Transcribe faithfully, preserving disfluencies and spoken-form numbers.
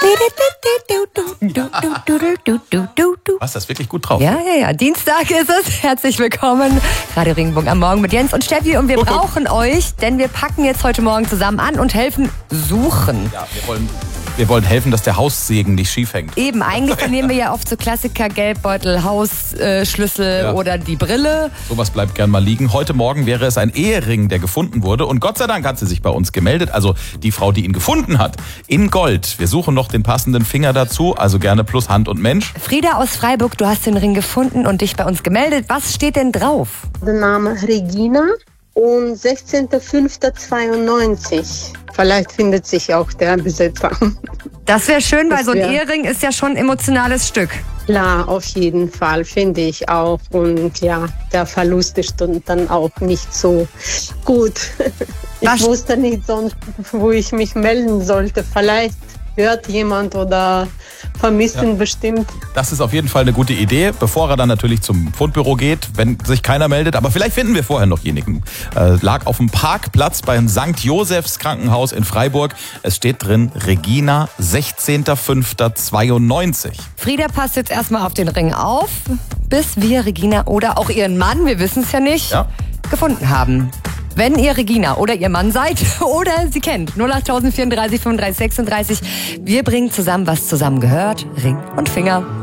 Was, das ist wirklich gut drauf. Ja, ja, ja. Dienstag ist es. Herzlich willkommen. Radio Regenbogen am Morgen mit Jens und Steffi. Und wir brauchen euch, denn wir packen jetzt heute Morgen zusammen an und helfen suchen. Ja, wir wollen, wir wollen helfen, dass der Haussegen nicht schief hängt. Eben, eigentlich verlieren wir ja oft so Klassiker, Geldbeutel, Hausschlüssel Ja. oder die Brille. Sowas bleibt gern mal liegen. Heute Morgen wäre es ein Ehering, der gefunden wurde. Und Gott sei Dank hat sie sich bei uns gemeldet. Also die Frau, die ihn gefunden hat. In Gold. Wir suchen noch den passenden Finger dazu. Also gerne plus Hand und Mensch. Frieda aus Freiburg, du hast den Ring gefunden und dich bei uns gemeldet. Was steht denn drauf? Der Name Regina und sechzehnter fünfter zweiundneunzig. Vielleicht findet sich auch der Besitzer. Das wäre schön, weil Das so ein wär- Ehering ist ja schon ein emotionales Stück. Klar, auf jeden Fall, finde ich auch. Und ja, der Verlust ist dann auch nicht so gut. Ich Was- wusste nicht sonst, wo ich mich melden sollte. Vielleicht hört jemand oder vermisst ihn bestimmt. Das ist auf jeden Fall eine gute Idee, bevor er dann natürlich zum Fundbüro geht, wenn sich keiner meldet. Aber vielleicht finden wir vorher noch jenigen. Äh, lag auf dem Parkplatz beim Sankt Josephs Krankenhaus in Freiburg. Es steht drin, Regina, sechzehnter fünfter zweiundneunzig. Frieda passt jetzt erstmal auf den Ring auf, bis wir Regina oder auch ihren Mann, wir wissen es ja nicht, Ja. gefunden haben. Wenn ihr Regina oder ihr Mann seid oder sie kennt, null acht vierunddreißig fünfunddreißig sechsunddreißig, wir bringen zusammen, was zusammen gehört, Ring und Finger.